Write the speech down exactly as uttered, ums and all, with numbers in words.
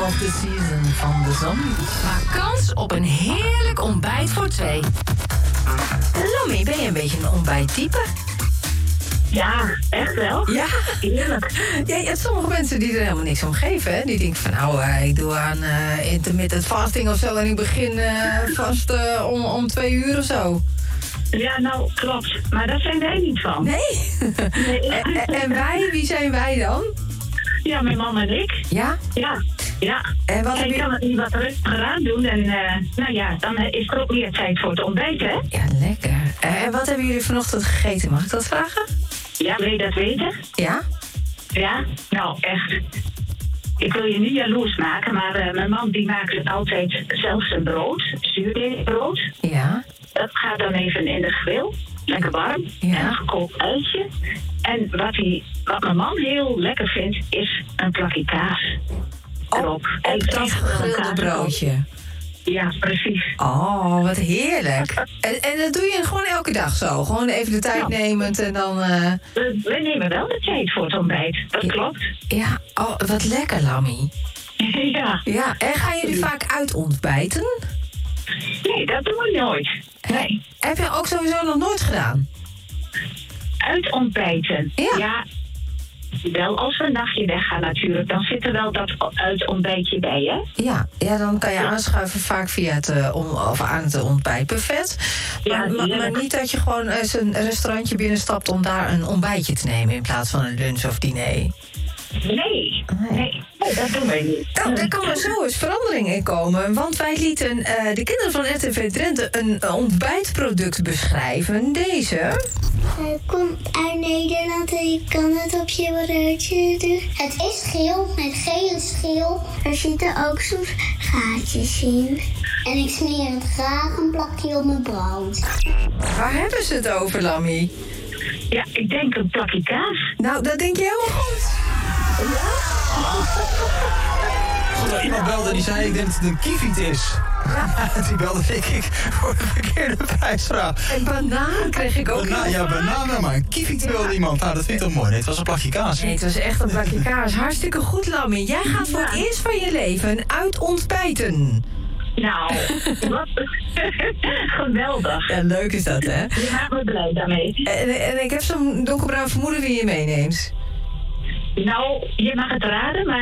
of the season van de zombies. Maak kans op een heerlijk ontbijt voor twee. Lammy, ben je een beetje een ontbijttype? Ja, echt wel. Ja. Heerlijk. Ja, je hebt sommige mensen die er helemaal niks om geven. Hè? Die denken van, nou, uh, ik doe aan uh, intermittent fasting of zo... en ik begin uh, vast uh, om, om twee uur of zo. Ja, nou, klopt. Maar daar zijn wij niet van. Nee? Nee. en, en wij? Wie zijn wij dan? Ja, mijn man en ik. Ja? Ja, ja. En wat Kijk, heb je... kan het niet wat rustiger aan doen. En uh, nou ja, dan is er ook meer tijd voor het ontbijt, hè? Ja, lekker. Uh, en wat hebben jullie vanochtend gegeten? Mag ik dat vragen? Ja, wil je dat weten? Ja? Ja, nou echt. Ik wil je niet jaloers maken, maar uh, mijn man die maakt altijd zelf zijn brood. Zuurdeegbrood. Ja. Dat gaat dan even in de grill. Lekker warm. Ja. En een gekookt uitje. En wat, hij, wat mijn man heel lekker vindt, is een plakje kaas. Erop. Op dat gegrilde broodje. Ja, precies. Oh, wat heerlijk. En, en dat doe je gewoon elke dag zo? Gewoon even de tijd Ja. nemend en dan... Uh... We, we nemen wel de tijd voor het ontbijt. Dat Ja. klopt. Ja, oh, wat lekker, Lammy. Ja. Ja, en gaan jullie vaak uit ontbijten? Nee, dat doen we nooit. Nee. Heb je ook sowieso nog nooit gedaan? Uit ontbijten. Ja. ja. Wel als we een nachtje weggaan natuurlijk, dan zit er wel dat uit ontbijtje bij, hè? Ja, ja, dan kan je aanschuiven vaak via het, uh, om, of aan het ontbijtbuffet. Ja, Maar, maar, maar heerlijk. niet dat je gewoon eens een restaurantje binnenstapt om daar een ontbijtje te nemen in plaats van een lunch of diner. Nee. Nee, nee, dat doen wij niet. Nou, daar kan er zo eens verandering in komen. Want wij lieten uh, de kinderen van R T V Drenthe een ontbijtproduct beschrijven. Deze. Het komt uit Nederland en je kan het op je broodje doen. Het is geel, met gele schil. Er zitten ook soms gaatjes in. En ik smeer het graag een plakje op mijn brood. Waar hebben ze het over, Lammy? Ja, ik denk een plakje kaas. Nou, dat denk je helemaal goed. Goed, iemand belde die zei, ik denk dat het een kieviet is. Ja. Die belde, denk ik, voor de verkeerde prijsvraag. En banaan kreeg ik ook Bana heel ja, vaak. bananen, maar een kieviet wilde iemand. Nou, dat vind ik toch mooi. Nee, het was een plakje kaas. Nee, het was echt een plakje kaas. Hartstikke goed, Lammy. Jij gaat voor het eerst van je leven uit ontbijten. Nou, wat geweldig. Ja, leuk is dat, hè? Je maakt me blij daarmee. En, en ik heb zo'n donkerbruin vermoeden wie je meeneemt. Nou, je mag het raden, maar